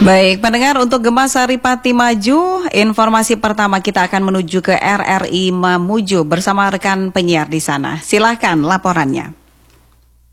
Baik, pendengar, untuk Gema Saripati Maju, informasi pertama kita akan menuju ke RRI Mamuju bersama rekan penyiar di sana. Silahkan laporannya.